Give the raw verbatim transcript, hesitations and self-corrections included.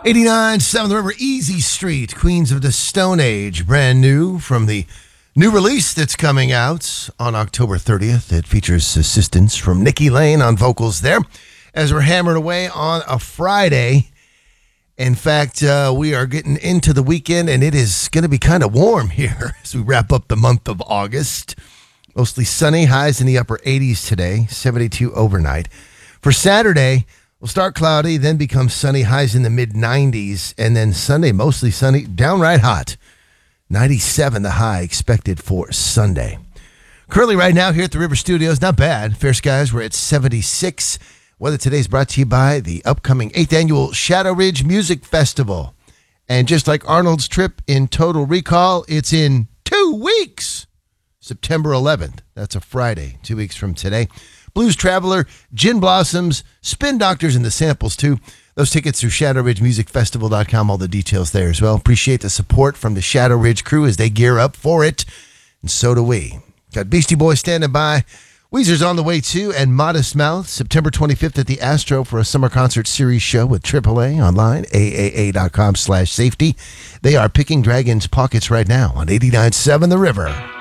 eighty-nine point seven The River, Easy Street, Queens of the Stone Age, brand new from the new release that's coming out on October thirtieth. It features assistance from Nikki Lane on vocals there as we're hammering away on a Friday. In fact, uh, we are getting into the weekend, and it is going to be kind of warm here as we wrap up the month of August. Mostly sunny, highs in the upper eighties today, seventy-two overnight. For Saturday, we'll start cloudy, then become sunny, highs in the mid nineties, and then Sunday, mostly sunny, downright hot. ninety-seven the high expected for Sunday. Currently right now here at the River Studios, not bad. Fair skies, we're at seventy-six. Weather today is brought to you by the upcoming eighth Annual Shadow Ridge Music Festival. And just like Arnold's trip in Total Recall, it's in two weeks. September eleventh. That's a Friday, two weeks from today. Blues Traveler, Gin Blossoms, Spin Doctors, and the samples, too. Those tickets through shadow ridge music festival dot com. All the details there as well. Appreciate the support from the Shadow Ridge crew as they gear up for it. And so do we. Got Beastie Boys standing by. Weezer's on the way, too. And Modest Mouth, September twenty-fifth at the Astro for a summer concert series show with triple A online, A A A dot com slash safety. They are picking Dragons' pockets right now on eighty-nine point seven The River.